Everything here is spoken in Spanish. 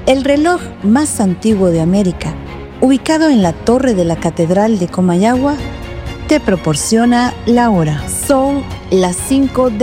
El reloj más antiguo de América, ubicado en la torre de la Catedral de Comayagua, te proporciona la hora. Son las 5 de